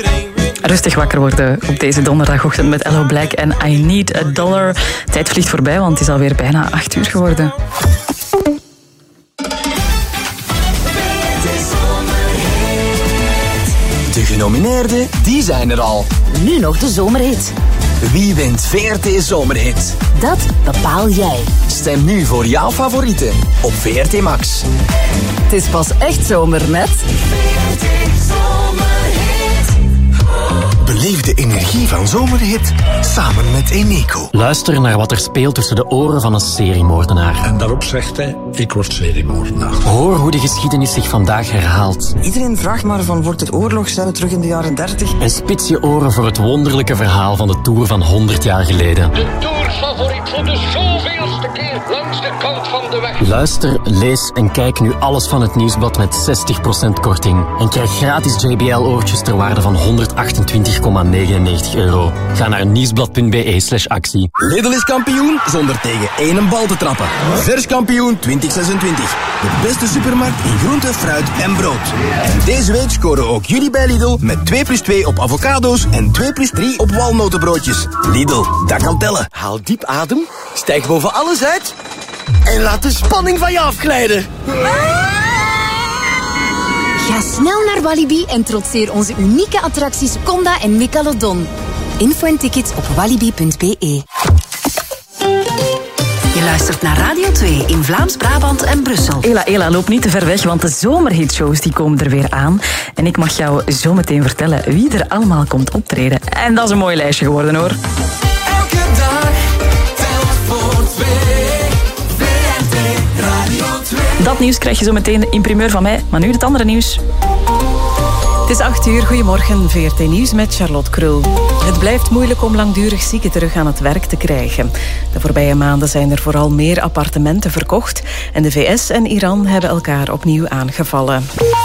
Rustig wakker worden op deze donderdagochtend met Hello Black en I Need a Dollar. Tijd vliegt voorbij, want het is alweer bijna 8 uur geworden. De genomineerden, die zijn er al. Nu nog de zomerhit. Wie wint VRT Zomerhit? Dat bepaal jij. Stem nu voor jouw favorieten op VRT Max. Het is pas echt zomer met... VRT Zomerhit. Beleef de energie van Zomerhit samen met Eneco. Luister naar wat er speelt tussen de oren van een seriemoordenaar. En daarop zegt hij, ik word seriemoordenaar. Hoor hoe de geschiedenis zich vandaag herhaalt. Iedereen vraagt maar van, wordt het oorlog? Zijn we terug in de jaren 30? En spits je oren voor het wonderlijke verhaal van de Tour van 100 jaar geleden. De Tourfavoriet voor de zoveelste keer langs de kant van de weg. Luister, lees en kijk nu alles van het Nieuwsblad met 60% korting. En krijg gratis JBL-oortjes ter waarde van €128,99. Ga naar nieuwsblad.be/actie. Lidl is kampioen zonder tegen één bal te trappen. Vers kampioen 2026. De beste supermarkt in groente, fruit en brood. En deze week scoren ook jullie bij Lidl met 2+2 op avocado's en 2+3 op walnotenbroodjes. Lidl, dat kan tellen. Haal diep adem, stijg boven alles uit en laat de spanning van je afglijden. Ga snel naar Walibi en trotseer onze unieke attracties Conda en Megalodon. Info en tickets op walibi.be. Je luistert naar Radio 2 in Vlaams-Brabant en Brussel. Ela, loop niet te ver weg, want de zomerhitshows die komen er weer aan. En ik mag jou zo meteen vertellen wie er allemaal komt optreden. En dat is een mooi lijstje geworden, hoor. Elke dag telt voor 2. VRT Radio 2. Dat nieuws krijg je zo meteen in primeur van mij. Maar nu het andere nieuws. Het is 8 uur. Goedemorgen, VRT Nieuws met Charlotte Krul. Het blijft moeilijk om langdurig zieken terug aan het werk te krijgen. De voorbije maanden zijn er vooral meer appartementen verkocht en de VS en Iran hebben elkaar opnieuw aangevallen.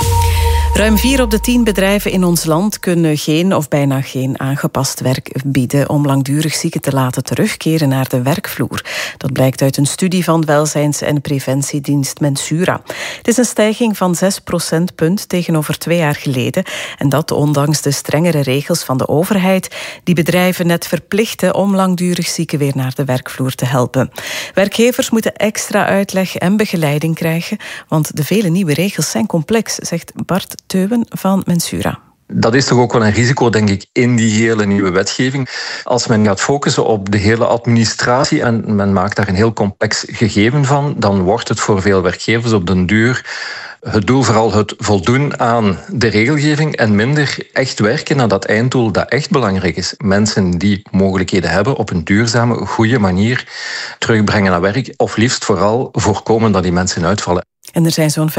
Ruim 4 op de 10 bedrijven in ons land kunnen geen of bijna geen aangepast werk bieden om langdurig zieken te laten terugkeren naar de werkvloer. Dat blijkt uit een studie van welzijns- en preventiedienst Mensura. Het is een stijging van 6 procentpunt tegenover 2 jaar geleden. En dat ondanks de strengere regels van de overheid die bedrijven net verplichten om langdurig zieken weer naar de werkvloer te helpen. Werkgevers moeten extra uitleg en begeleiding krijgen, want de vele nieuwe regels zijn complex, zegt Bart Teuwen van Mensura. Dat is toch ook wel een risico, denk ik, in die hele nieuwe wetgeving. Als men gaat focussen op de hele administratie en men maakt daar een heel complex gegeven van, dan wordt het voor veel werkgevers op den duur het doel vooral het voldoen aan de regelgeving en minder echt werken naar dat einddoel dat echt belangrijk is. Mensen die mogelijkheden hebben op een duurzame, goede manier terugbrengen naar werk, of liefst vooral voorkomen dat die mensen uitvallen. En er zijn zo'n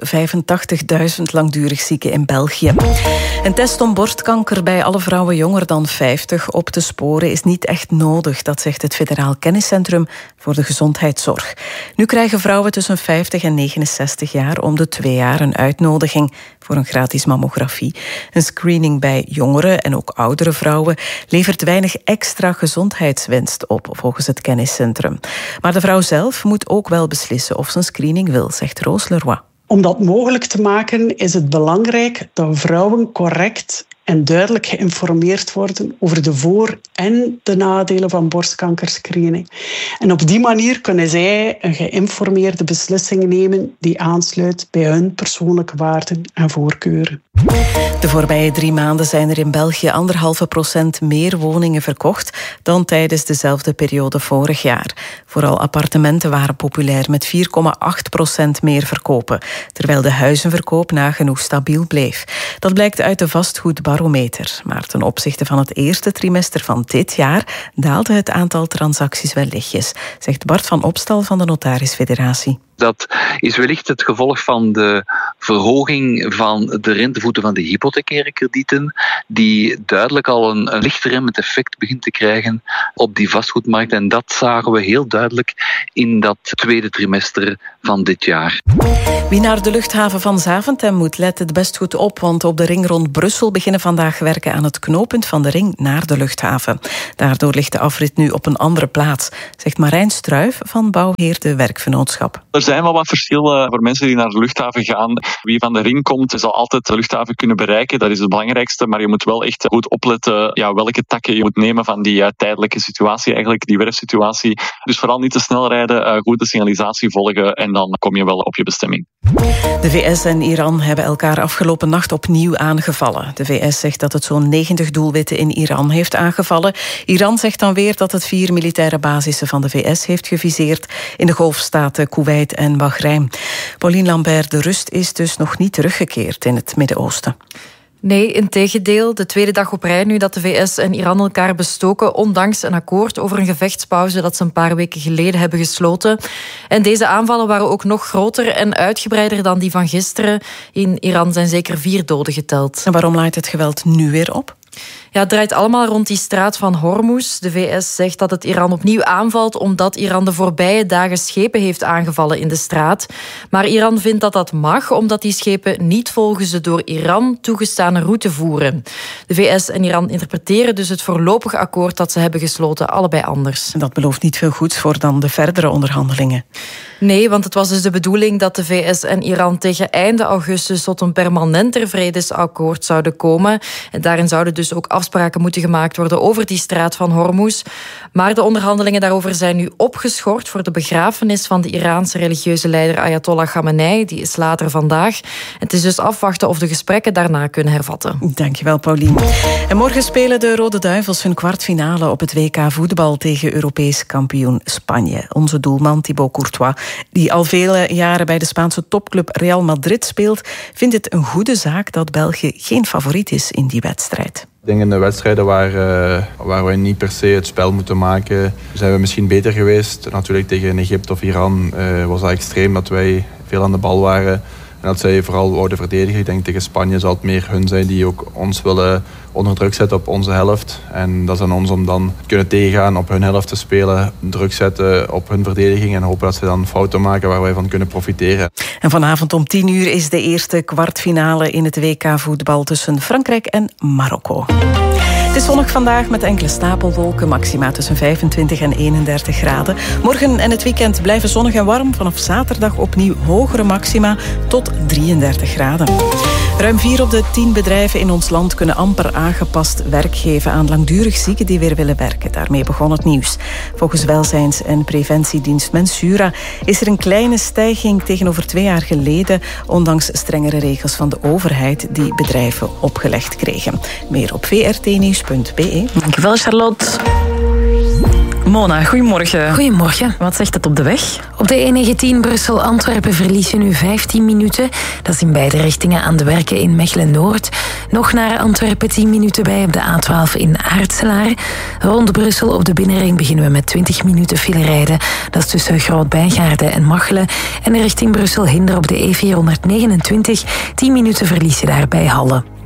585.000 langdurig zieken in België. Een test om borstkanker bij alle vrouwen jonger dan 50 op te sporen is niet echt nodig, dat zegt het Federaal Kenniscentrum voor de Gezondheidszorg. Nu krijgen vrouwen tussen 50 en 69 jaar om de 2 jaar een uitnodiging voor een gratis mammografie. Een screening bij jongere en ook oudere vrouwen levert weinig extra gezondheidswinst op, volgens het kenniscentrum. Maar de vrouw zelf moet ook wel beslissen of ze een screening wil, zegt Roos Leroy. Om dat mogelijk te maken is het belangrijk dat vrouwen correct en duidelijk geïnformeerd worden over de voor- en de nadelen van borstkankerscreening. En op die manier kunnen zij een geïnformeerde beslissing nemen die aansluit bij hun persoonlijke waarden en voorkeuren. De voorbije 3 maanden zijn er in België 1,5% meer woningen verkocht dan tijdens dezelfde periode vorig jaar. Vooral appartementen waren populair met 4,8% meer verkopen, terwijl de huizenverkoop nagenoeg stabiel bleef. Dat blijkt uit de vastgoedbarometer. Maar ten opzichte van het eerste trimester van dit jaar daalde het aantal transacties wel lichtjes, zegt Bart van Opstal van de Notarisfederatie. Dat is wellicht het gevolg van de verhoging van de rentevoeten van de hypothecaire kredieten, die duidelijk al een lichtremmend effect begint te krijgen op die vastgoedmarkt. En dat zagen we heel duidelijk in dat tweede trimester van dit jaar. Wie naar de luchthaven van Zaventem moet, let het best goed op, want op de ring rond Brussel beginnen vandaag werken aan het knooppunt van de ring naar de luchthaven. Daardoor ligt de afrit nu op een andere plaats, zegt Marijn Struijf van Bouwheer de Werkvennootschap. Er zijn wel wat verschillen voor mensen die naar de luchthaven gaan. Wie van de ring komt, zal altijd de luchthaven kunnen bereiken. Dat is het belangrijkste. Maar je moet wel echt goed opletten welke takken je moet nemen van die tijdelijke situatie, eigenlijk die werfsituatie. Dus vooral niet te snel rijden, goed de signalisatie volgen en dan kom je wel op je bestemming. De VS en Iran hebben elkaar afgelopen nacht opnieuw aangevallen. De VS zegt dat het zo'n 90 doelwitten in Iran heeft aangevallen. Iran zegt dan weer dat het 4 militaire basissen van de VS heeft geviseerd in de golfstaten Kuwait en Bahrein. Pauline Lambert, de rust is dus nog niet teruggekeerd in het Midden-Oosten. Nee, integendeel. De tweede dag op rij nu dat de VS en Iran elkaar bestoken, ondanks een akkoord over een gevechtspauze dat ze een paar weken geleden hebben gesloten. En deze aanvallen waren ook nog groter en uitgebreider dan die van gisteren. In Iran zijn zeker 4 doden geteld. En waarom laait het geweld nu weer op? Ja, het draait allemaal rond die straat van Hormuz. De VS zegt dat het Iran opnieuw aanvalt omdat Iran de voorbije dagen schepen heeft aangevallen in de straat. Maar Iran vindt dat dat mag, omdat die schepen niet volgens de door Iran toegestane route voeren. De VS en Iran interpreteren dus het voorlopige akkoord dat ze hebben gesloten allebei anders. En dat belooft niet veel goeds voor dan de verdere onderhandelingen. Nee, want het was dus de bedoeling dat de VS en Iran tegen einde augustus tot een permanenter vredesakkoord zouden komen. En daarin zouden dus ook afspraken moeten gemaakt worden over die straat van Hormuz. Maar de onderhandelingen daarover zijn nu opgeschort voor de begrafenis van de Iraanse religieuze leider Ayatollah Khamenei. Die is later vandaag. Het is dus afwachten of de gesprekken daarna kunnen hervatten. Dankjewel, Pauline. En morgen spelen de Rode Duivels hun kwartfinale op het WK voetbal tegen Europees kampioen Spanje. Onze doelman Thibaut Courtois, die al vele jaren bij de Spaanse topclub Real Madrid speelt, vindt het een goede zaak dat België geen favoriet is in die wedstrijd. Ik denk in de wedstrijden waar we niet per se het spel moeten maken, zijn we misschien beter geweest. Natuurlijk tegen Egypte of Iran was dat extreem dat wij veel aan de bal waren. En dat zij vooral wouden verdedigen. Ik denk tegen Spanje zal het meer hun zijn die ook ons willen onder druk zetten op onze helft. En dat is aan ons om dan te kunnen tegengaan, op hun helft te spelen, druk zetten op hun verdediging en hopen dat ze dan fouten maken waar wij van kunnen profiteren. En vanavond om 10 uur is de eerste kwartfinale in het WK voetbal tussen Frankrijk en Marokko. Het is zonnig vandaag met enkele stapelwolken, maxima tussen 25 en 31 graden. Morgen en het weekend blijven zonnig en warm. Vanaf zaterdag opnieuw hogere maxima tot 33 graden. Ruim 4 op de 10 bedrijven in ons land kunnen amper aangepast werk geven aan langdurig zieken die weer willen werken. Daarmee begon het nieuws. Volgens welzijns- en preventiedienst Mensura is er een kleine stijging tegenover 2 jaar geleden, ondanks strengere regels van de overheid die bedrijven opgelegd kregen. Meer op vrtnieuws.be. Dankjewel, Charlotte. Mona, goedemorgen. Goedemorgen. Wat zegt het op de weg? Op de E19 Brussel-Antwerpen verlies je nu 15 minuten. Dat is in beide richtingen aan de werken in Mechelen-Noord. Nog naar Antwerpen 10 minuten bij op de A12 in Aartselaar. Rond Brussel op de binnenring beginnen we met 20 minuten file rijden. Dat is tussen Groot-Bijgaarden en Machelen. En richting Brussel-Hinder op de E429. 10 minuten verlies je daar bij Halle.